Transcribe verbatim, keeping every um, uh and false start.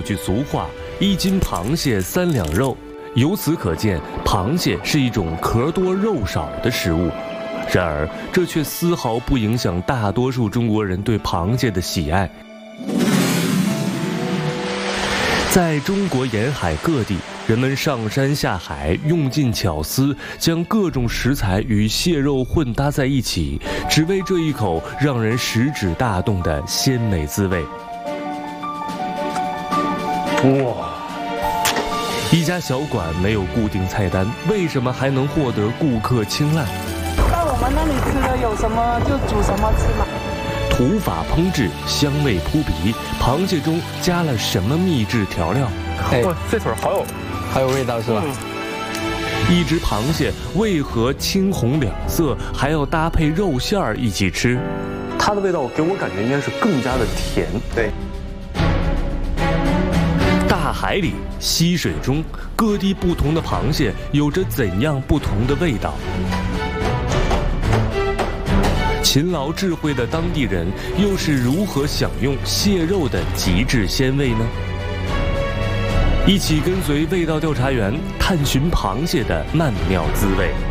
句俗话：“一斤螃蟹三两肉”，由此可见，螃蟹是一种壳多肉少的食物。然而，这却丝毫不影响大多数中国人对螃蟹的喜爱。在中国沿海各地，人们上山下海，用尽巧思，将各种食材与蟹肉混搭在一起，只为这一口让人食指大动的鲜美滋味。哇！一家小馆没有固定菜单，为什么还能获得顾客青睐？ 在我们那里吃的有什么就煮什么吃嘛。 土法烹制，香味扑鼻。螃蟹中加了什么秘制调料？ 哎，哇，这腿好有，好有味道是吧？嗯、 一只螃蟹为何青红两色，还要搭配肉馅儿一起吃？ 它的味道给我感觉应该是更加的甜。 对。 大海里、溪水中，各地不同的螃蟹有着怎样不同的味道？勤劳智慧的当地人又是如何享用蟹肉的极致鲜味呢？一起跟随味道调查员探寻螃蟹的曼妙滋味。